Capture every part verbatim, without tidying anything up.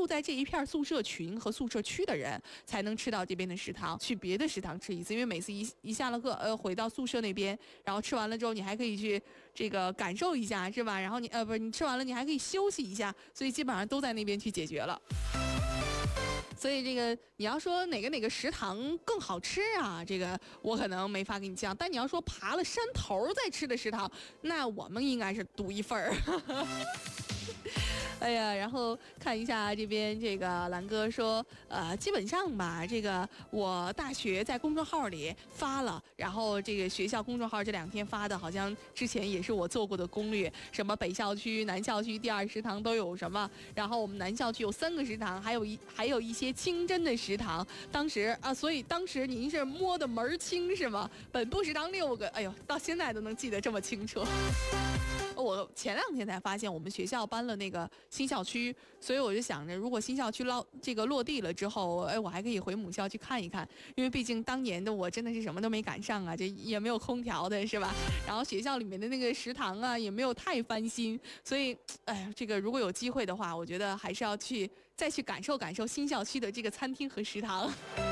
住在这一片宿舍群和宿舍区的人才能吃到这边的食堂，去别的食堂吃一次，因为每次一一下了课，呃，回到宿舍那边，然后吃完了之后，你还可以去这个感受一下，是吧？然后你呃，不是你吃完了，你还可以休息一下，所以基本上都在那边去解决了。所以这个你要说哪个哪个食堂更好吃啊，这个我可能没法给你讲。但你要说爬了山头再吃的食堂，那我们应该是独一份儿。哎呀，然后看一下这边这个兰哥说，呃，基本上吧，这个我大学在公众号里发了，然后这个学校公众号这两天发的，好像之前也是我做过的攻略，什么北校区、南校区第二食堂都有什么，然后我们南校区有三个食堂，还有一还有一些清真的食堂。当时啊，所以当时您是摸的门儿清是吗？本部食堂六个，哎呦，到现在都能记得这么清楚。我前两天才发现我们学校搬了那个新校区，所以我就想着，如果新校区落这个落地了之后，哎，我还可以回母校去看一看，因为毕竟当年的我真的是什么都没赶上啊，这也没有空调的是吧？然后学校里面的那个食堂啊，也没有太翻新，所以，哎，这个如果有机会的话，我觉得还是要去再去感受感受新校区的这个餐厅和食堂。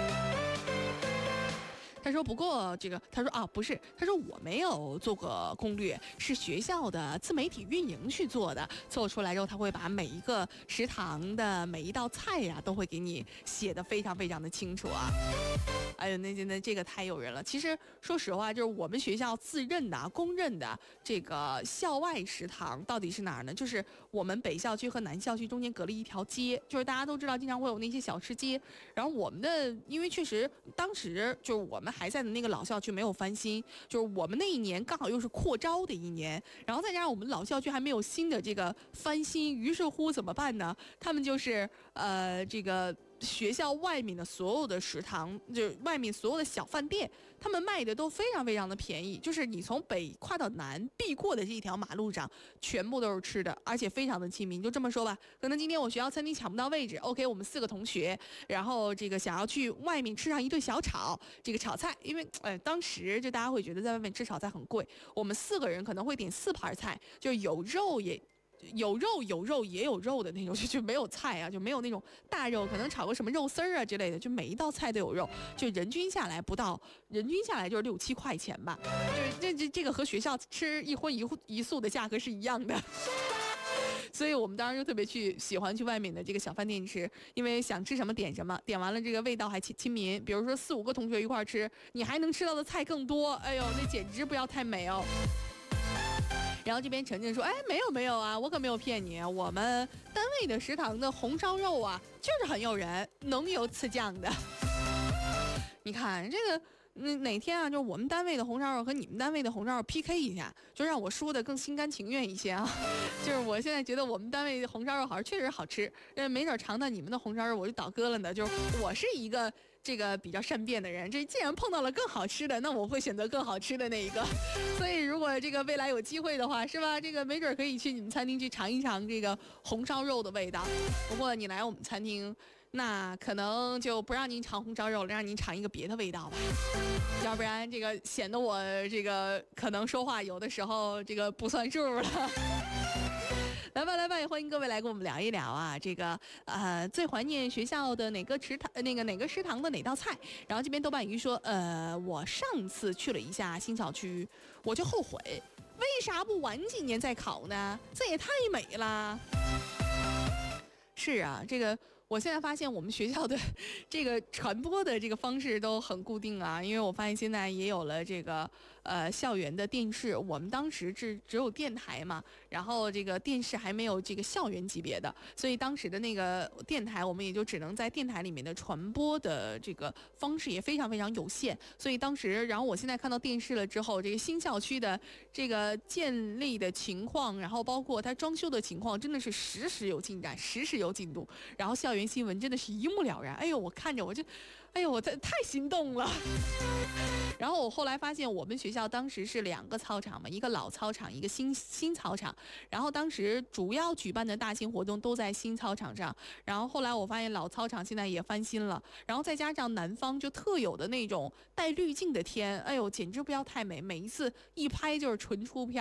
他说不过这个他说啊不是，他说我没有做过攻略，是学校的自媒体运营去做的，做出来之后他会把每一个食堂的每一道菜呀、啊、都会给你写得非常非常的清楚啊。哎呦，那那这个太诱人了。其实说实话，就是我们学校自认的、公认的这个校外食堂到底是哪儿呢？就是我们北校区和南校区中间隔了一条街，就是大家都知道，经常会有那些小吃街。然后我们的，因为确实当时就是我们还在的那个老校区没有翻新，就是我们那一年刚好又是扩招的一年，然后再加上我们老校区还没有新的这个翻新，于是乎怎么办呢？他们就是呃这个。学校外面的所有的食堂，就是外面所有的小饭店，他们卖的都非常非常的便宜，就是你从北跨到南必过的这一条马路上，全部都是吃的，而且非常的亲民。就这么说吧，可能今天我学校餐厅抢不到位置 ，OK， 我们四个同学，然后这个想要去外面吃上一顿小炒，这个炒菜，因为哎当时就大家会觉得在外面吃炒菜很贵，我们四个人可能会点四盘菜，就是有肉也。有肉有肉也有肉的那种，就就没有菜啊，就没有那种大肉，可能炒个什么肉丝儿啊之类的，就每一道菜都有肉，就人均下来不到，人均下来就是六七块钱吧，就是这这这个和学校吃一荤一一素的价格是一样的。所以我们当时就特别去喜欢去外面的这个小饭店吃，因为想吃什么点什么，点完了这个味道还亲亲民，比如说四五个同学一块吃，你还能吃到的菜更多，哎呦，那简直不要太美哦。然后这边陈晨说，哎，没有没有啊，我可没有骗你，我们单位的食堂的红烧肉啊，就是很诱人，浓油赤酱的。你看这个，那哪天啊，就是我们单位的红烧肉和你们单位的红烧肉 P K 一下，就让我输的更心甘情愿一些啊。就是我现在觉得我们单位的红烧肉好像确实好吃，呃，没准尝到你们的红烧肉我就倒戈了呢。就是我是一个这个比较善变的人，这既然碰到了更好吃的，那我会选择更好吃的那一个。所以如果这个未来有机会的话，是吧？这个没准可以去你们餐厅去尝一尝这个红烧肉的味道。不过你来我们餐厅，那可能就不让您尝红烧肉了，让您尝一个别的味道吧。要不然这个显得我这个可能说话有的时候这个不算数了。来吧来吧，也欢迎各位来跟我们聊一聊啊，这个呃最怀念学校的哪个食堂那个哪个食堂的哪道菜。然后这边豆瓣鱼说，呃我上次去了一下新校区，我就后悔为啥不晚几年再考呢，这也太美了。是啊，这个我现在发现我们学校的这个传播的这个方式都很固定啊，因为我发现现在也有了这个呃校园的电视，我们当时只只有电台嘛，然后这个电视还没有这个校园级别的，所以当时的那个电台我们也就只能在电台里面的传播的这个方式也非常非常有限，所以当时，然后我现在看到电视了之后，这个新校区的这个建立的情况，然后包括它装修的情况，真的是时时有进展，时时有进度，然后校园新闻真的是一目了然，哎呦，我看着我就，哎呦，我太太心动了。然后我后来发现，我们学校当时是两个操场嘛，一个老操场，一个新新操场。然后当时主要举办的大型活动都在新操场上。然后后来我发现老操场现在也翻新了，然后再加上南方就特有的那种带滤镜的天，哎呦，简直不要太美，每一次一拍就是纯出片。